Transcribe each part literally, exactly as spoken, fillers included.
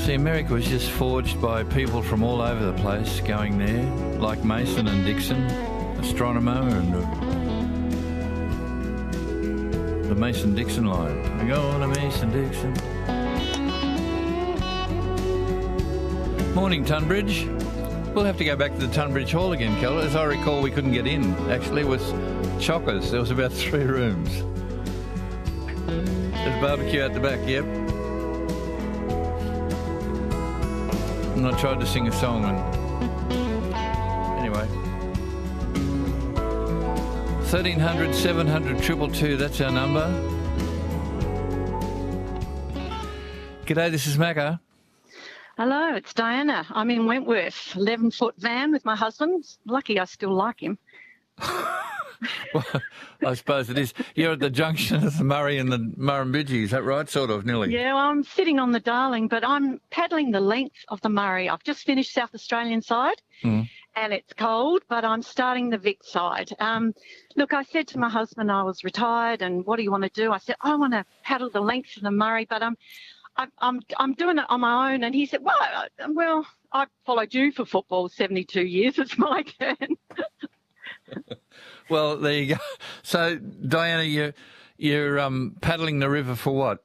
See, America was just forged by people from all over the place going there, like Mason and Dixon, astronomer, and the, the Mason-Dixon line. We go on to Mason-Dixon. Morning, Tunbridge. We'll have to go back to the Tunbridge Hall again, Kel. As I recall, we couldn't get in. Actually, it was chockers. There was about three rooms. There's barbecue at the back, yep. And I tried to sing a song and... Anyway. thirteen hundred, seven hundred, two two two, that's our number. G'day, this is Macca. Hello, it's Diana. I'm in Wentworth, eleven-foot van with my husband. Lucky I still like him. Well, I suppose it is. You're at the junction of the Murray and the Murrumbidgee, is that right? Sort of, nearly. Yeah, well, I'm sitting on the Darling, but I'm paddling the length of the Murray. I've just finished South Australian side, mm. and it's cold, but I'm starting the Vic side. Um, look, I said to my husband I was retired, and what do you want to do? I said, I want to paddle the length of the Murray, but I'm, I'm, I'm, I'm doing it on my own. And he said, well, I, well, I followed you for football seventy-two years. It's my turn. Well, there you go. So, Diana, you're, you're um, paddling the river for what?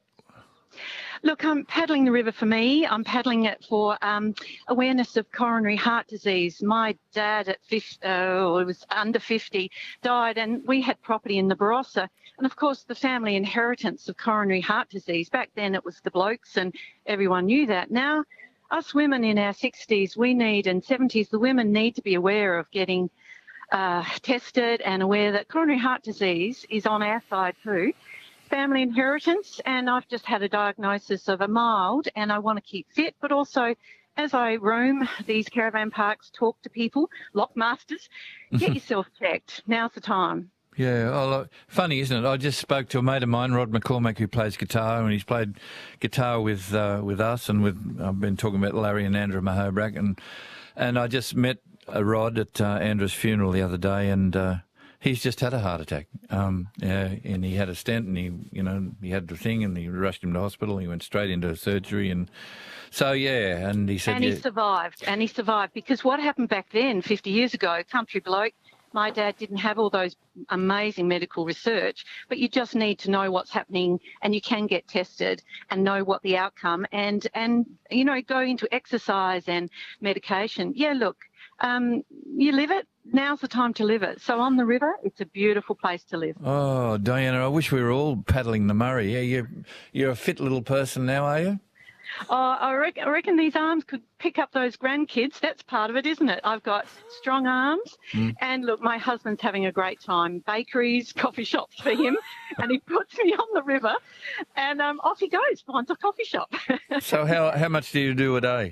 Look, I'm paddling the river for me. I'm paddling it for um, awareness of coronary heart disease. My dad at fifty, oh, it was under fifty, died, and we had property in the Barossa. And, of course, the family inheritance of coronary heart disease. Back then it was the blokes and everyone knew that. Now, us women in our sixties, we need, and seventies, the women need to be aware of getting Uh, tested and aware that coronary heart disease is on our side too. Family inheritance, and I've just had a diagnosis of a mild, and I want to keep fit, but also as I roam these caravan parks, talk to people, lockmasters, get yourself checked. Now's the time. Yeah, oh, look, funny, isn't it? I just spoke to a mate of mine, Rod McCormack, who plays guitar, and he's played guitar with uh, with us, and with I've been talking about Larry and Andrew Mahobrack, and and I just met a Rod at uh, Andrew's funeral the other day, and uh, he's just had a heart attack. Um, yeah, and he had a stent, and he, you know, he had the thing, and he rushed him to hospital. He went straight into surgery, and so yeah, and he said, and he yeah. survived, and he survived because what happened back then, fifty years ago, country bloke. My dad didn't have all those amazing medical research, but you just need to know what's happening, and you can get tested and know what the outcome, and and you know, go into exercise and medication. Yeah, look. Um, you live it, now's the time to live it. So on the river, it's a beautiful place to live. Oh, Diana, I wish we were all paddling the Murray. Yeah, you're, you're a fit little person now, are you? Oh, I reckon, I reckon these arms could pick up those grandkids. That's part of it, isn't it? I've got strong arms. Mm. And, look, my husband's having a great time. Bakeries, coffee shops for him. And he puts me on the river. And um, off he goes, finds a coffee shop. So how, how much do you do a day?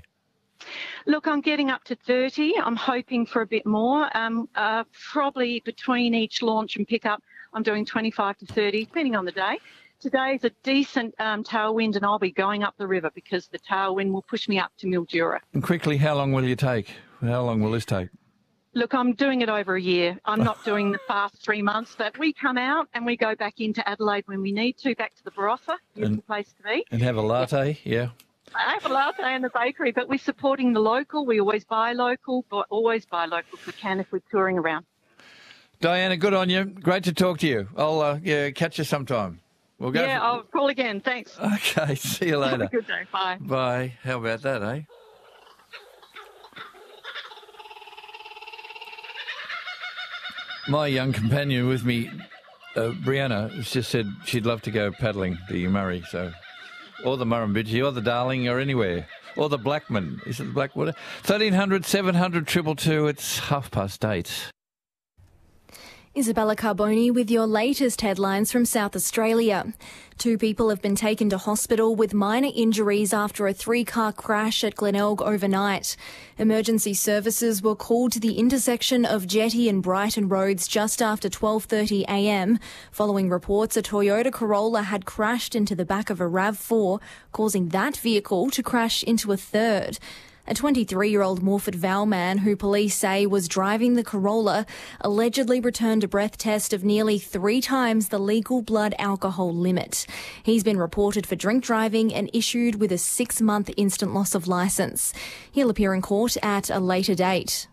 Look, I'm getting up to thirty. I'm hoping for a bit more. Um, uh, probably between each launch and pickup, I'm doing twenty-five to thirty, depending on the day. Today's a decent um, tailwind, and I'll be going up the river because the tailwind will push me up to Mildura. And quickly, how long will you take? How long will this take? Look, I'm doing it over a year. I'm not doing the fast three months, but we come out and we go back into Adelaide when we need to, back to the Barossa, beautiful place to be. And have a latte, yeah. yeah. I have a latte in the bakery, but we're supporting the local. We always buy local, but always buy local if we can if we're touring around. Diana, good on you. Great to talk to you. I'll uh, yeah, catch you sometime. We'll go yeah, for... I'll call again. Thanks. Okay, see you later. Have a good day. Bye. Bye. How about that, eh? My young companion with me, uh, Brianna, has just said she'd love to go paddling the Murray, so... Or the Murrumbidgee, or the Darling, or anywhere. Or the Blackman. Is it the Blackwater? thirteen hundred, seven hundred, two two two. It's half past eight. Isabella Carboni with your latest headlines from South Australia. Two people have been taken to hospital with minor injuries after a three-car crash at Glenelg overnight. Emergency services were called to the intersection of Jetty and Brighton roads just after twelve thirty a m, following reports a Toyota Corolla had crashed into the back of a RAV four, causing that vehicle to crash into a third. A twenty-three-year-old Morford Vale man who police say was driving the Corolla allegedly returned a breath test of nearly three times the legal blood alcohol limit. He's been reported for drink driving and issued with a six-month instant loss of licence. He'll appear in court at a later date.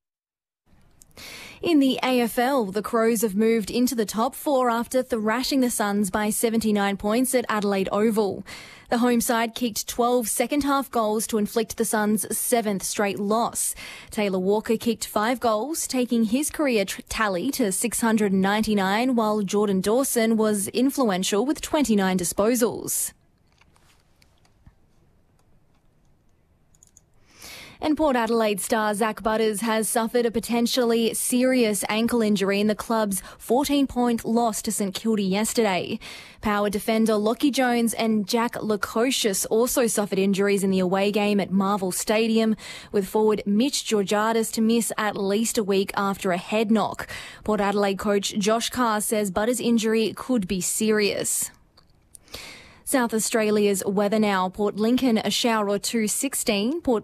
In the A F L, the Crows have moved into the top four after thrashing the Suns by seventy-nine points at Adelaide Oval. The home side kicked twelve second-half goals to inflict the Suns' seventh straight loss. Taylor Walker kicked five goals, taking his career tr- tally to six hundred ninety-nine, while Jordan Dawson was influential with twenty-nine disposals. And Port Adelaide star Zach Butters has suffered a potentially serious ankle injury in the club's fourteen-point loss to St Kilda yesterday. Power defender Lockie Jones and Jack Lukosius also suffered injuries in the away game at Marvel Stadium, with forward Mitch Georgiadis to miss at least a week after a head knock. Port Adelaide coach Josh Carr says Butters' injury could be serious. South Australia's weather now. Port Lincoln, a shower or two, sixteen. Port